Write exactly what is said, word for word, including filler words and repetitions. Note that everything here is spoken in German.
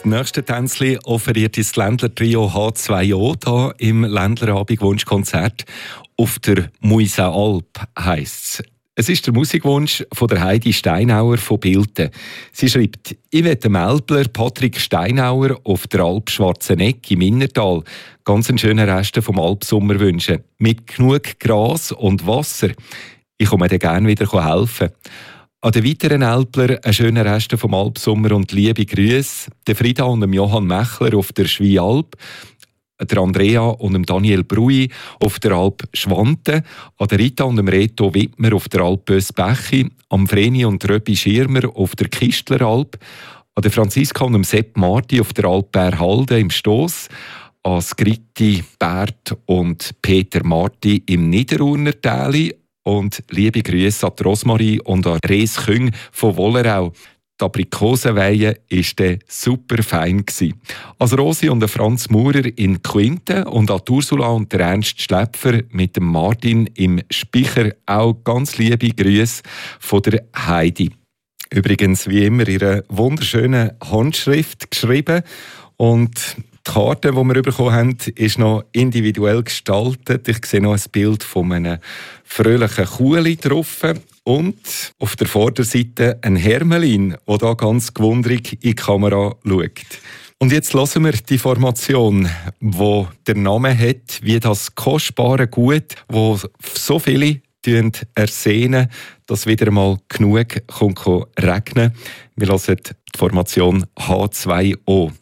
Das nächste Tänzli offeriert das Ländler-Trio H zwei O hier im Ländler-Abendwunschkonzert. Auf der Muisalalp heisst es. Es ist der Musikwunsch von der Heidi Steinauer von Bilten. Sie schreibt: Ich will dem Älpler Patrick Steinauer auf der Alp Schwarzenegg im Innertal ganz einen schönen Rest vom Alpsommer wünschen. Mit genug Gras und Wasser. Ich komme dir gerne wieder helfen. An den weiteren Älpler einen schönen Rest vom Alpsommer und liebe Grüße. Der Frieda und dem Johann Mechler auf der Schwialp. Der Andrea und dem Daniel Brui auf der Alp Schwanten, an der Rita und dem Reto Wittmer auf der Alp Bösbechi, am Vreni und Röbi Schirmer auf der Kistleralp, an der Franziska und dem Sepp Marti auf der Alp Bärhalden im Stoss, an Skritti, Bert und Peter Marti im Niederurner Täli und liebe Grüße an Rosmarie und an Res Küng von Wollerau. Die Aprikosenweihe war super fein. Als Rosi und Franz Maurer in Quinte und an Ursula und der Ernst Schläpfer mit dem Martin im Spicher auch ganz liebe Grüße von der Heidi. Übrigens wie immer ihre wunderschöne Handschrift geschrieben und die Karte, die wir bekommen haben, ist noch individuell gestaltet. Ich sehe noch ein Bild von einem fröhlichen Kuhli drauf. Und auf der Vorderseite ein Hermelin, der da ganz gewundrig in die Kamera schaut. Und jetzt hören wir die Formation, die der Name hat, wie das kostbare Gut, wo so viele ersehnen, dass wieder mal genug regnen kommt. Wir hören die Formation H zwei O.